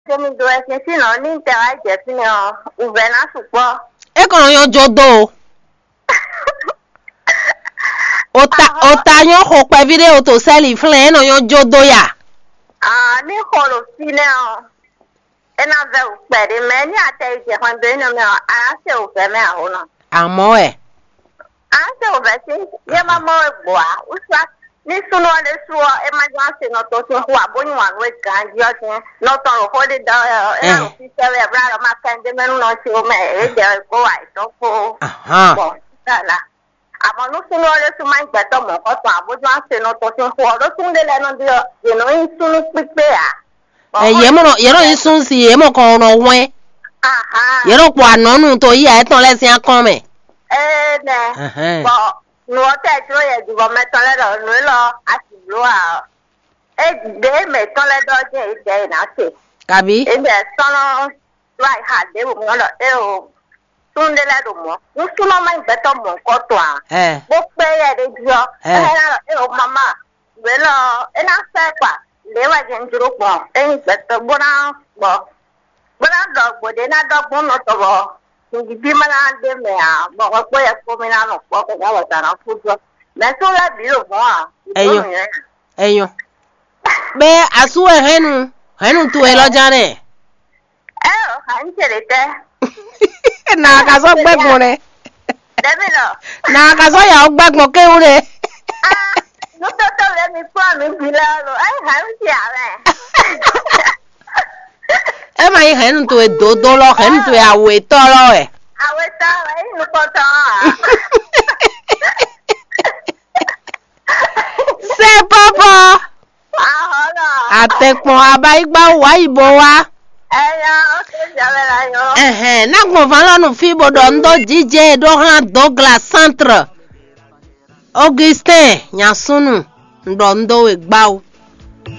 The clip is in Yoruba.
Temi do ese si no ni te wa je si ni o ube na supo. E kono yo jodo. Ota yo ho pe video to sell flen no yo jodo ya. Ni holo si ne o. Ena ve u pe de me ni ate je hwan be no me o ara se u fe me a ho no. Amo e. Ase u ve si ye ma mo egbo a. Usa ni sunu de suo e ma jan se no to so ho abonyu wan we kan ji o tin no to ro ho de da e o fi se we bra ma kan de me no si o me e de ko wa to ko. Aha. Bon, la. Àmọ́ ló sún lórí sún máa ń gbẹ̀tọ̀ mọ̀ nǹkan tó àbójú á ṣe náà tó ti ń fún ọ ló tún dé lẹ́nu bí ìnú ń sún ní pípé à. Yẹ́rọ yìí sún sí yẹ́mọ̀ kan ọ̀rọ̀ wẹ́n. Yẹ́rọ pọ̀ ànánú tó yí àìtàn lẹ́sìn akán mẹ́. Nẹ̀ bọ̀ ní wọ́n tẹ̀ tí ó yẹ jùlọ mẹ́tàn lẹ́dọ̀ ní lọ àti ìlú à. Dé mẹ́tàn lẹ́dọ̀ jẹ́ ìjẹ́ ìnáṣẹ́. Kàbí. Ibẹ̀ sọ́nà láì hà dé wò mọ́ lọ Tunde la do mo. Nsuno ma beto mo nkoto a. Bo pe ye de jo. O mama. We lo ena se pa. Le wa je njuro po. Beto bona bo. Bona do bo de na do bo no to bo. Ngi bi ma na de me a. Bo ko ye ko mi na no po ko ga wa ta na fu jo. Me so la bi lo mo a. Eyo. Be asu henu. Henu tu e lo jare. Han chere te. Na ka so gbegun re. Debi lo. Na ka so ya gbegun keun re. No to le mi po mi bila lo. Ai han ti are. E ma yi hen tu e dodo lo, hen tu e awe to lo e. Awe to e nu ko to. Se papa. Hola. Atekpon abai gba wa ibo wa. Na convalon no fibo do ndo DJ do han Douglas Centre Augustin Nyasunu ndo we gba o